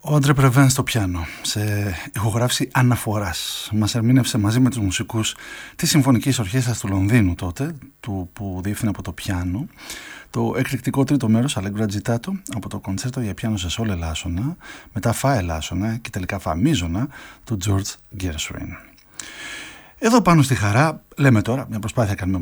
Ο Άντρε Πρεβέν στο πιάνο, σε ηχογράφηση αναφοράς. Μας ερμήνευσε μαζί με τους μουσικούς της Συμφωνικής Ορχήστρας του Λονδίνου τότε, που διεύθυνε από το πιάνο, το εκρηκτικό τρίτο μέρος Allegro Agitato από το κοντσέρτο για πιάνο σε σόλ ελάσσονα, μετά φα ελάσσονα και τελικά φα μίζωνα του George Gershwin. Εδώ πάνω στη χαρά, λέμε τώρα, μια προσπάθεια κάνουμε